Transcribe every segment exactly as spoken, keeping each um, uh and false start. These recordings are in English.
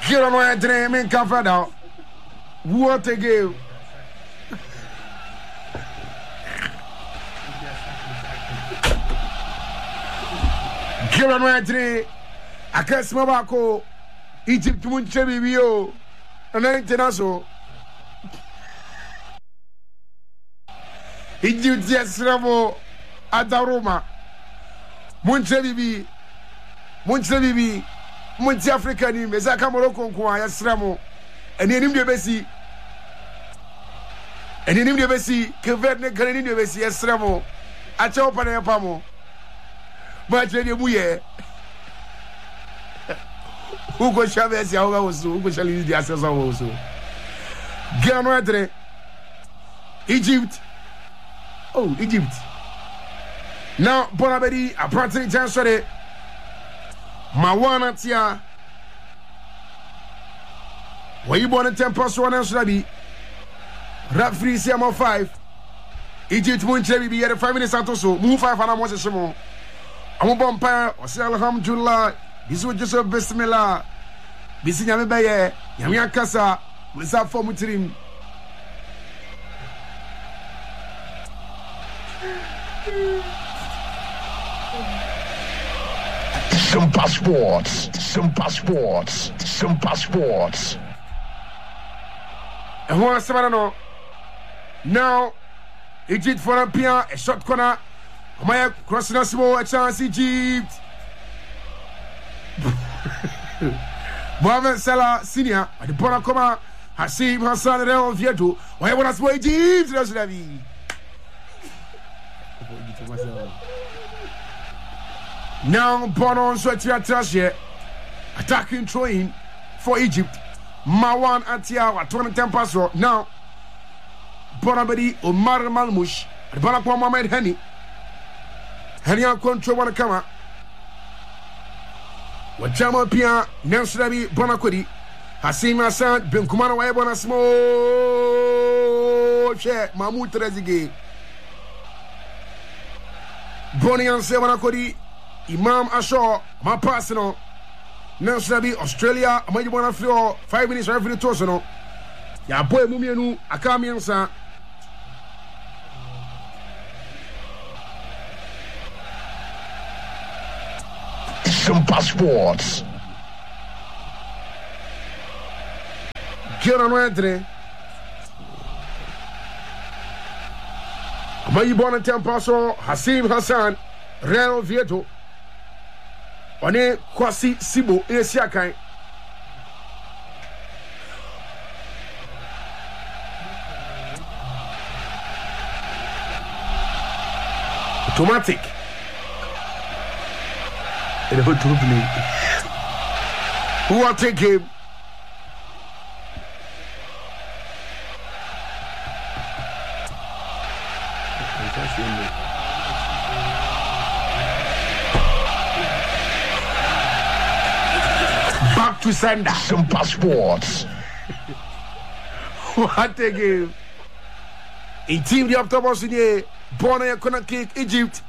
Get on my dream and cover down. What a game. Get on my dream. I can't smell back. Egypt won't cherry you. And I ain't so. Egypt, yes, Ramo Adaroma. Munchebi, Munchebi, Munchi African, Mesaka Morocco, yes, Ramo. And in him the Bessie. And in him the Bessie, Kevin Canadian the Bessie, yes, Ramo. I chop on a pamo. But Jenny Muye. Who could shove as Yawas, who could shall use the access also. Ganadre, Egypt. Oh, Egypt. Now, Bonabedi, a practically transferred Mawana Tia. Were you born in Tempest one and Srabi? Rap free C M O five. Egypt won't be at five minutes or so. Move five and I was a Simon. I'm a bumpire or say Alhamdulillah. This was just a Bismillah. Bisinya Baye, Yamia Casa, with that form with him. Some passports, some passports, some passports. And who else no? Now, Egypt for a pier, a short corner. Maya crossing a small a chance, Egypt. Mohamed Salah Senior, at the Bonacoma, Hassim Hassan Real Vieto. Why would I say Egypt? That's what I mean. Now, Bono Sweatia Trashe attacking throwing for Egypt. Mawan Atia, twenty ten pass. Now, Bonabedi Omar Malmush, the Bonacoma Mohamed Henny. Henny on control one camera. What Jama Pia, Nelson Bonacodi, Hassim Hassan, Ben Kumana Wabona small check, Mahmoud Trezige. Bonnie and Sevanakodi, Imam Ashaw, my personal, Nelson Australia, Amajibona Floor, five minutes referee Tosono. Ya boy Mumianu, Akamiansa. Some passports. Get on Andre. Amajibona Tempaso, Hassim Hassan, Real Vieto. One Kwasi Sibo, Esiakai. Automatic. In a good play. Who will take him? Back to sender. Some passports. What a game. In team the Octobus in here. Born a corner kick, Egypt.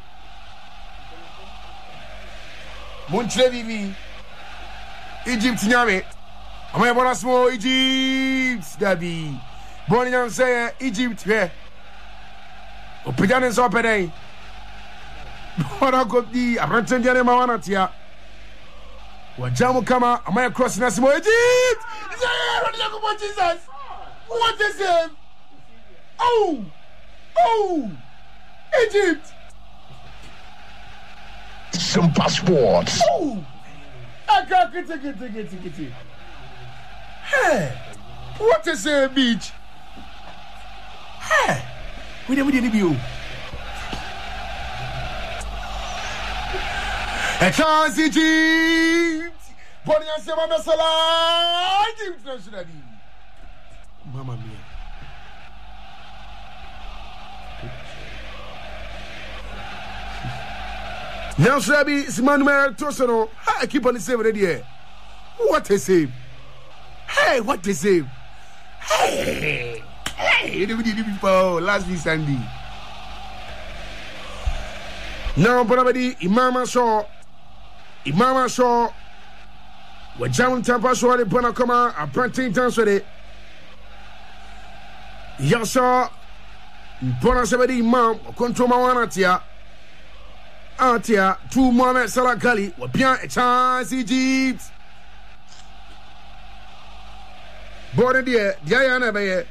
Montrevivi. Egypt Nyame. Am I born small Egypt? Dabi. Born and say Egypt here. Opidan is up today. What I got the Arantan Jane Mawanatia. What Jamu Kama, am I crossing a small Egypt? Jesus. What is it? Oh! Oh! Egypt! Some passports. Oh! I can't get it, get it, get it, get it. Hey! What is a beach? Hey! We never did you. A chance, Egypt! Bonnie and Sema Messala! Egypt, nationally. Mamma mia. Now, Shabby, it's Manuel Tosono. I keep on the same already. What a save. Hey, what a save. Hey, hey, you never did it before. Last week, Sunday. Now, Bonabadi, Imam Shaw, Imam Shaw, Wajam Tampa Swadi Bonacoma, a printing Tanswede. Yasa Bonasabedi Mam, Control Mawanatia. Atia, two Mohamed Salah Gali, or bien a chance Egypt. Border dear, Diana Baye.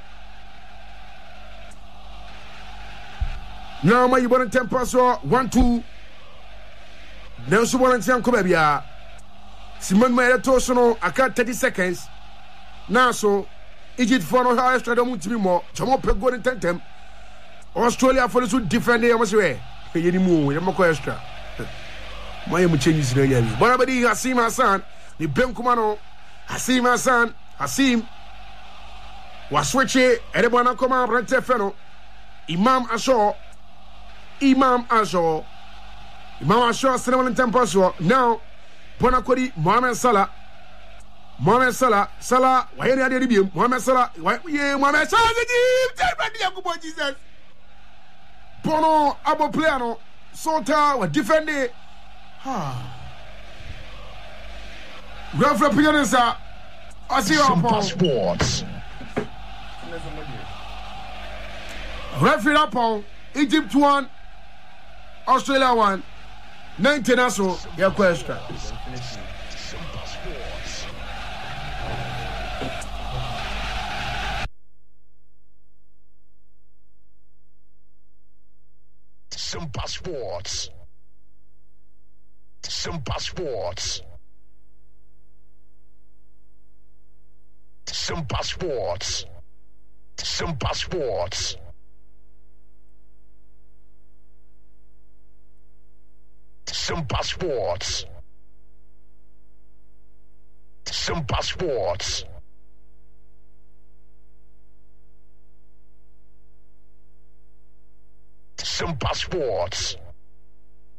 Now my born temper so one two. Nelson Wallensian Kobabia. Simon Mayatosono, I cut thirty seconds. Now so Egypt for no higher stradom to be more. Chamo Pego and Tentem. Australia for the two different day. I must say. Any more, I'm a extra. My changes in the area. Bonabadi Hasim Hassan, the Benkumano, Hasim Hassan, Hasim was switching Edebana Koma Brente Feno, Imam Asho, Imam Asho, Imam Asho, Senegal and Tempaso. Now, Bonacodi, Mohamed Salah, Mohamed Salah, Salah, why are you debut? Mohamed Salah, why, yeah, Mohamed Salah, the Jesus. Bono abo playano Sota wa defende ha Referee Pianesa Simba Sports. Referee upon Egypt one Australia one ninety naso ya question Simba Sports. Simba Sports. Simba Sports. Simba Sports. Simba Sports. Simba Sports. Simba Sports.